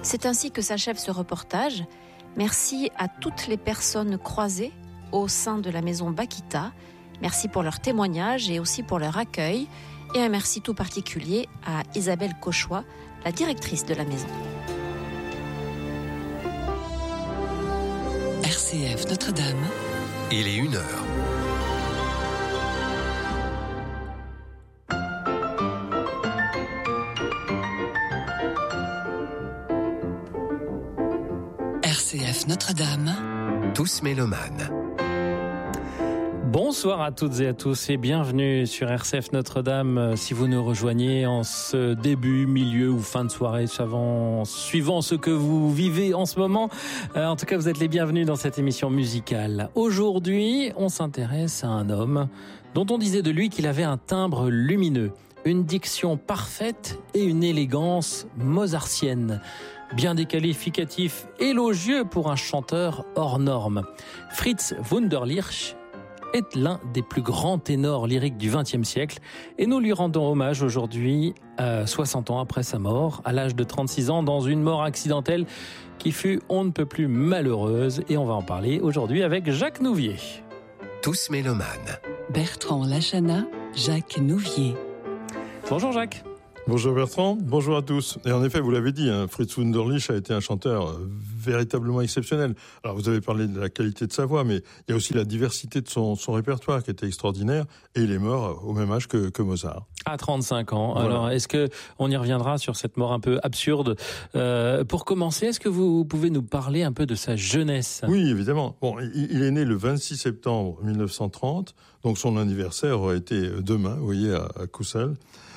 C'est ainsi que s'achève ce reportage. Merci à toutes les personnes croisées au sein de la maison Bakita. Merci pour leur témoignage et aussi pour leur accueil. Et un merci tout particulier à Isabelle Cauchois, la directrice de la maison. RCF Notre-Dame. Il est 1h. RCF Notre-Dame. Tous mélomanes. Bonsoir à toutes et à tous et bienvenue sur RCF Notre-Dame. Si vous nous rejoignez en ce début, milieu ou fin de soirée, suivant ce que vous vivez en ce moment, en tout cas vous êtes les bienvenus dans cette émission musicale. Aujourd'hui, on s'intéresse à un homme dont on disait de lui qu'il avait un timbre lumineux, une diction parfaite et une élégance mozartienne. Bien des qualificatifs élogieux pour un chanteur hors norme. Fritz Wunderlich est l'un des plus grands ténors lyriques du XXe siècle et nous lui rendons hommage aujourd'hui, 60 ans après sa mort, à l'âge de 36 ans, dans une mort accidentelle qui fut on ne peut plus malheureuse, et on va en parler aujourd'hui avec Jacques Nouvier. Tous mélomanes. Bertrand Lachana, Jacques Nouvier. Bonjour Jacques. Bonjour Bertrand, bonjour à tous. Et en effet, vous l'avez dit, Fritz Wunderlich a été un chanteur véritablement exceptionnel. Alors vous avez parlé de la qualité de sa voix, mais il y a aussi la diversité de son répertoire qui était extraordinaire, et il est mort au même âge que Mozart. À 35 ans. Voilà. Alors, est-ce que on y reviendra sur cette mort un peu absurde? Pour commencer, est-ce que vous pouvez nous parler un peu de sa jeunesse? Oui, évidemment. Bon, il est né le 26 septembre 1930, donc son anniversaire aurait été demain, vous voyez, à Kusel.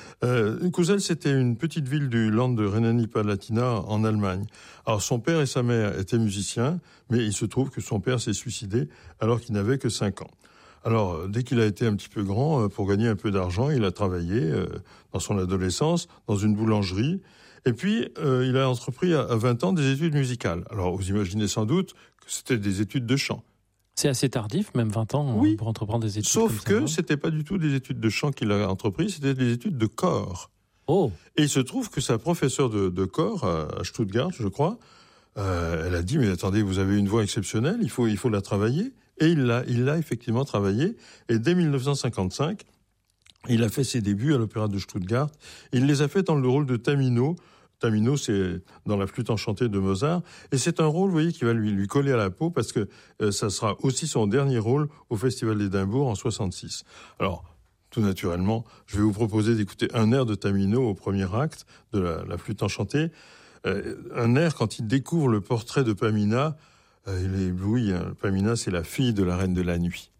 Kusel, c'était une petite ville du Land de Rhénanie-Palatinat en Allemagne. Alors son père et sa mère étaient musiciens, mais il se trouve que son père s'est suicidé alors qu'il n'avait que 5 ans. Alors dès qu'il a été un petit peu grand, pour gagner un peu d'argent, il a travaillé dans son adolescence dans une boulangerie. Et puis il a entrepris à 20 ans des études musicales. Alors vous imaginez sans doute que c'était des études de chant. C'est assez tardif, même 20 ans, oui, pour entreprendre des études. Sauf comme ça, que c'était pas du tout des études de chant qu'il a entrepris, c'était des études de chor. Oh. Et il se trouve que sa professeure de chor à Stuttgart, je crois, elle a dit mais attendez, vous avez une voix exceptionnelle, il faut la travailler. Et il l'a effectivement travaillé. Et dès 1955, il a fait ses débuts à l'opéra de Stuttgart. Il les a fait dans le rôle de Tamino. Tamino, c'est dans la flûte enchantée de Mozart. Et c'est un rôle, vous voyez, qui va lui coller à la peau parce que ça sera aussi son dernier rôle au Festival d'Édimbourg en 66. Alors, tout naturellement, je vais vous proposer d'écouter un air de Tamino au premier acte de la flûte enchantée. Un air, quand il découvre le portrait de Pamina, il est ébloui. Pamina, c'est la fille de la reine de la nuit.